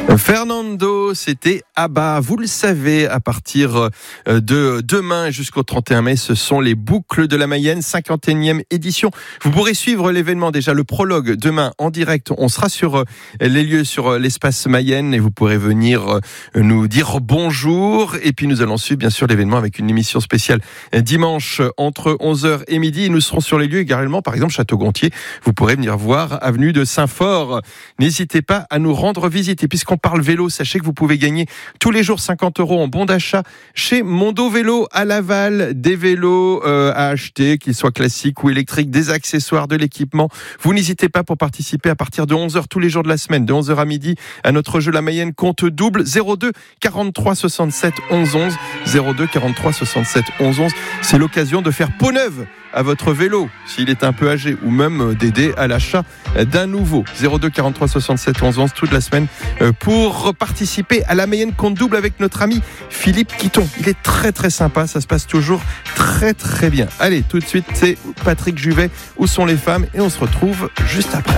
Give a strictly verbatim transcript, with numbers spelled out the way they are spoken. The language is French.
Fernando, c'était Abba. Vous le savez, à partir de demain jusqu'au trente et un mai, ce sont les Boucles de la Mayenne, cinquante et unième édition. Vous pourrez suivre l'événement, déjà le prologue demain en direct. On sera sur les lieux, sur l'espace Mayenne, et vous pourrez venir nous dire bonjour. Et puis nous allons suivre bien sûr l'événement avec une émission spéciale dimanche entre onze heures et midi. Nous serons sur les lieux également, par exemple Château-Gontier. Vous pourrez venir voir avenue de Saint-Fort. N'hésitez pas à nous rendre visite. Et puisqu'on parle vélo, sachez que vous pouvez gagner tous les jours cinquante euros en bon d'achat chez Mondo Vélo à Laval. Des vélos euh, à acheter, qu'ils soient classiques ou électriques, des accessoires, de l'équipement. Vous n'hésitez pas pour participer à partir de onze heures tous les jours de la semaine, de onze heures à midi, à notre jeu La Mayenne compte double. Zéro deux quarante-trois soixante-sept onze onze. Zéro deux quarante-trois soixante-sept onze onze. C'est l'occasion de faire peau neuve à votre vélo, s'il est un peu âgé, ou même d'aider à l'achat d'un nouveau. Zéro deux quarante-trois soixante-sept onze onze toute la semaine pour participer à la Mayenne compte double avec notre ami Philippe Quiton. Il est très très sympa, ça se passe toujours très très bien. Allez, tout de suite, c'est Patrick Juvet, Où sont les femmes ? Et on se retrouve juste après.